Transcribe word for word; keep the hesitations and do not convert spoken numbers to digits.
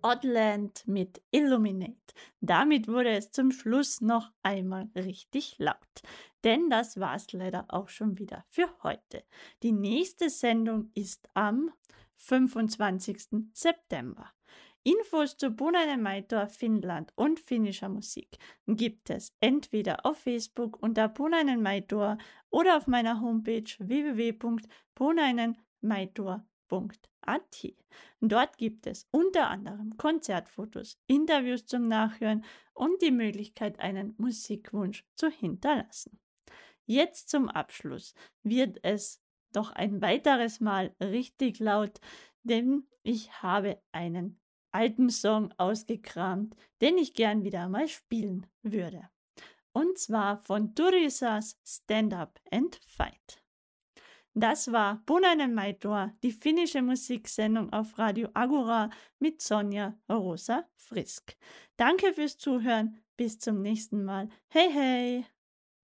Oddland mit Illuminate. Damit wurde es zum Schluss noch einmal richtig laut. Denn das war's leider auch schon wieder für heute. Die nächste Sendung ist am fünfundzwanzigsten September. Infos zu Punainen Maitor Finnland und finnischer Musik gibt es entweder auf Facebook unter Punainen Maitor oder auf meiner Homepage w w w punkt punainenmaitor punkt a t. Dort gibt es unter anderem Konzertfotos, Interviews zum Nachhören und die Möglichkeit, einen Musikwunsch zu hinterlassen. Jetzt zum Abschluss wird es doch ein weiteres Mal richtig laut, denn ich habe einen alten Song ausgekramt, den ich gern wieder mal spielen würde. Und zwar von Turisas Stand Up and Fight. Das war Punainen Maitor, die finnische Musiksendung auf Radio Agora mit Sonja Rosa Frisk. Danke fürs Zuhören, bis zum nächsten Mal. Hey hey!